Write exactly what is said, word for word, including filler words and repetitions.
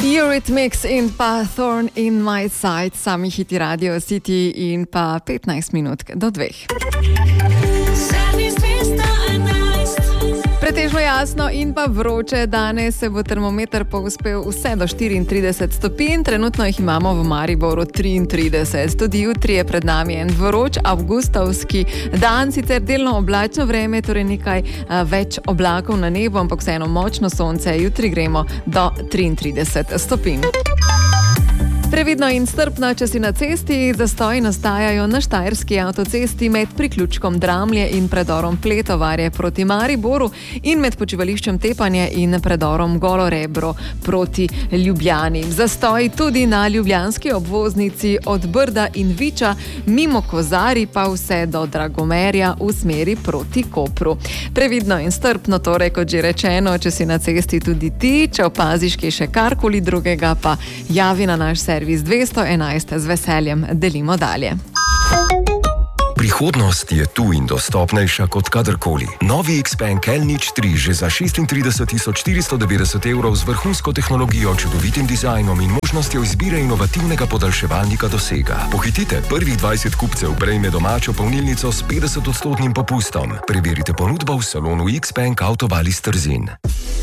Eurythmics in pa Thorn in My Side, sami hiti Radio City in pa petnajst minut do dveh. Pretežno jasno in pa vroče, danes se bo termometer povzpel vse do štiriintrideset stopinj, trenutno jih imamo v Mariboru triintrideset. Tudi jutri je pred nami en vroč avgustovski dan, sicer delno oblačno vreme, torej nekaj a, več oblakov na nebu, ampak vseeno močno sonce, jutri gremo do triintrideset stopinj. Previdno in strpno, če si na cesti, zastoji nastajajo na štajerski avtocesti med priključkom Dramlje in predorom Pletovarje proti Mariboru in med počivališčem Tepanje in predorom Golo Rebro proti Ljubljani. Zastoji tudi na ljubljanski obvoznici od Brda in Viča, mimo Kozarij pa vse do Dragomerja v smeri proti Kopru. Previdno in strpno, torej, kot že rečeno, če si na cesti tudi ti, če opaziš kje še karkoli drugega, pa javi na naš servis dvesto enajst, z veseljem delimo dalje. Prihodnost je tu in dostopnejša kot kadarkoli. Novi Xpeng L nič tri že za šestintrideset tisoč štiristo devetdeset evrov z vrhunsko tehnologijo, čudovitim dizajnom in možnostjo izbire inovativnega podaljševalnika dosega. Pohitite, prvih dvajset kupcev prejme domačo polnilnico s petdesetodstotnim popustom. Preverite ponudbo v salonu Xpeng Autovali Trzin.